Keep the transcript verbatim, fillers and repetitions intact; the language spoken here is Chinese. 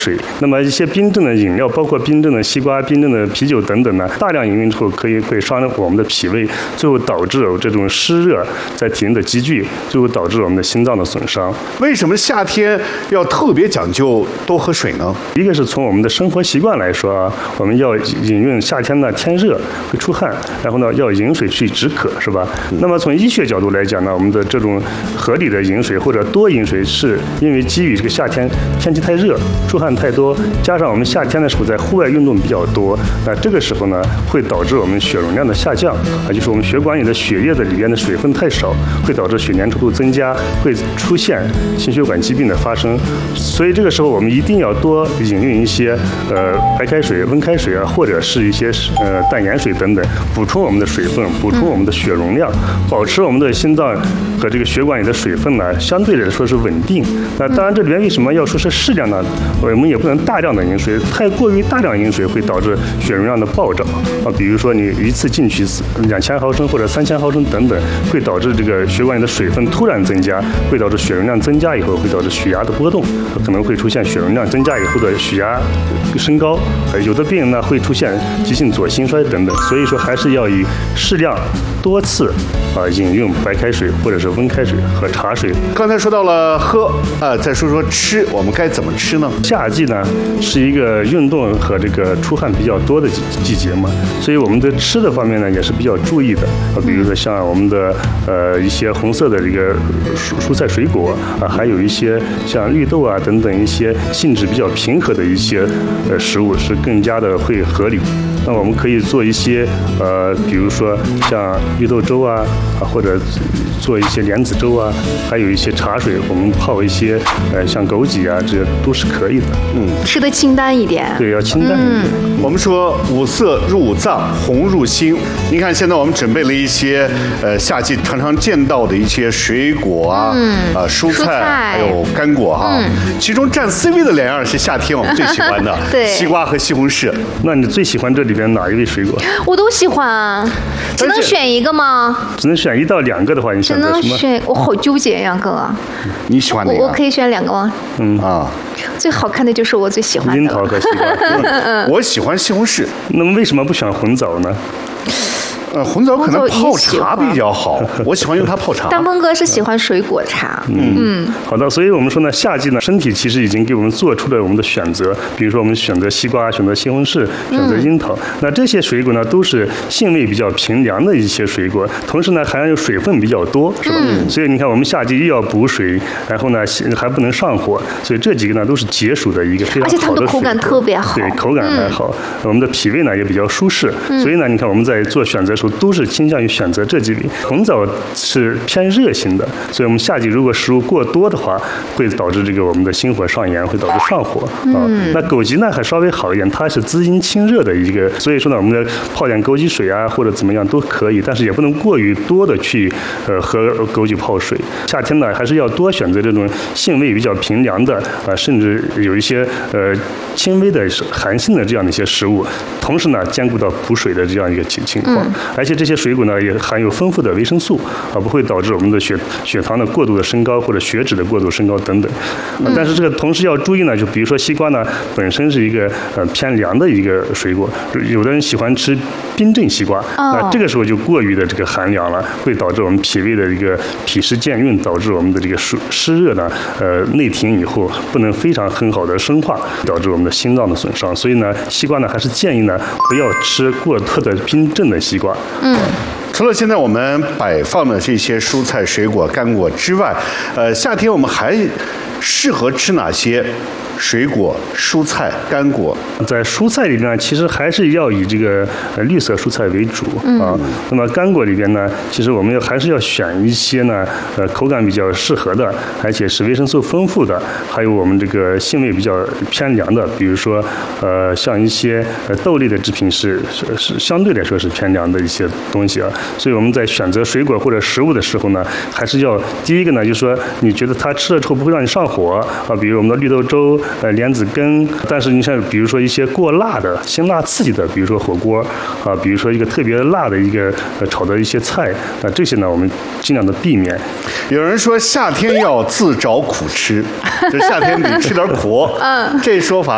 水。那么一些冰镇的饮料，包括冰镇的西瓜、冰镇的啤酒等等呢，大量饮用之后可以会伤我们的脾胃，最后导致这种湿热在体内的积聚，最后导致我们的心脏的损伤。 为什么夏天要特别讲究多喝水呢？ 一个是从我们的生活习惯来说啊，我们要饮用夏天呢天热会出汗，然后呢要饮水去止渴，是吧？嗯、那么从医学角度来讲呢，我们的这种合理的饮水或者多饮水，是因为基于这个夏天天气太热，出汗太多，加上我们夏天的时候在户外运动比较多，那这个时候呢会导致我们血容量的下降，啊，就是我们血管里的血液的里边的水分太少，会导致血粘稠度增加，会出现心血管疾病的发生。所以这个时候我们一定要多饮用一些呃白开水、温开水啊，或者是一些呃淡盐水等等，补充我们的水分，补充我们的血容量，保持我们的心脏和这个血管里的水分呢相对来说是稳定。那当然这里面为什么要说是适量呢？我们也不能大量的饮水，太过于大量饮水会导致血容量的暴涨啊。比如说你一次进去两千毫升或者三千毫升等等，会导致这个血管里的水分突然增加，会导致血容量增加以后会导致血压的波动，可能会出现血容量增加以后的血压升高，有的病人呢会出现急性左心衰等等。所以说还是要以适量多次啊饮用白开水或者是温开水和茶水。 刚才说到了喝，呃，再说说吃，我们该怎么吃呢？ 夏季呢是一个运动和这个出汗比较多的季季节嘛，所以我们的吃的方面呢也是比较注意的啊，比如说像我们的呃一些红色的这个蔬蔬菜水果啊，还有一些像绿豆啊等等一些性质比较平和的一些呃食物是更加的会合理。那我们可以做一些呃，比如说像绿豆粥啊，啊或者做一些莲子粥啊，还有一些茶水，我们泡一些呃像枸杞啊，这都是可以的。 嗯，吃的清淡一点。 对，要清淡一点。 嗯、我们说五色入五脏，红入心。您看，现在我们准备了一些呃夏季常常见到的一些水果啊，嗯、呃蔬菜，蔬菜还有干果哈、啊。嗯、其中占 C 位的两样是夏天我们最喜欢的， 对， 西瓜和西红柿。 那你最喜欢这里边哪一味水果？ 我都喜欢，只能选一个吗？ 只能选一到两个的话，你选择什么？ 只能选，我好纠结呀，哥。 你喜欢哪个？ 我可以选两个吗？ 嗯啊， 最好看的就是我最喜欢的。 樱桃和西瓜。 嗯、我喜欢西红柿。 那么为什么不选红枣呢？ 呃，红枣可能泡茶比较好，我喜欢用它泡茶。 大鹏哥是喜欢水果茶。 嗯嗯，好的，所以我们说呢，夏季呢，身体其实已经给我们做出了我们的选择，比如说我们选择西瓜，选择西红柿，选择樱桃。嗯、那这些水果呢，都是性味比较平凉的一些水果，同时呢，含有水分比较多，是吧？嗯、所以你看，我们夏季又要补水，然后呢还不能上火，所以这几个呢都是解暑的一个非常好的水果。而且它们的口感特别好。 对，口感还好，嗯、我们的脾胃呢也比较舒适，嗯、所以呢，你看我们在做选择的时候都是倾向于选择这几味。红枣是偏热性的，所以我们夏季如果食物过多的话，会导致这个我们的心火上炎，会导致上火啊。嗯、那枸杞呢还稍微好一点，它是滋阴清热的一个，所以说呢，我们的泡点枸杞水啊或者怎么样都可以，但是也不能过于多的去呃喝枸杞泡水。夏天呢还是要多选择这种性味比较平凉的啊，甚至有一些呃轻微的寒性的这样的一些食物，同时呢兼顾到补水的这样一个情情况。嗯、而且这些水果呢也含有丰富的维生素啊，不会导致我们的血血糖的过度的升高或者血脂的过度升高等等。啊、但是这个同时要注意呢，就比如说西瓜呢本身是一个呃偏凉的一个水果，有的人喜欢吃冰镇西瓜，哦、那这个时候就过于的这个寒凉了，会导致我们脾胃的一个脾湿健运，导致我们的这个湿湿热呢呃内停以后不能非常很好的生化，导致我们的心脏的损伤。所以呢，西瓜呢还是建议呢不要吃过多的冰镇的西瓜。 嗯。 除了现在我们摆放的这些蔬菜、水果、干果之外，呃，夏天我们还适合吃哪些水果、蔬菜、干果？ 在蔬菜里边，其实还是要以这个呃绿色蔬菜为主啊。嗯、那么干果里边呢，其实我们要还是要选一些呢，呃，口感比较适合的，而且是维生素丰富的，还有我们这个性味比较偏凉的，比如说呃，像一些呃豆类的制品是是是相对来说是偏凉的一些东西啊。所以我们在选择水果或者食物的时候呢，还是要第一个呢，就是说你觉得它吃了之后不会让你上火啊，比如我们的绿豆粥。呃，莲子根，但是你像比如说一些过辣的、辛辣刺激的，比如说火锅啊，比如说一个特别辣的一个呃炒的一些菜，那这些呢我们尽量的避免。 有人说夏天要自找苦吃，就夏天得吃点苦，嗯，这说法。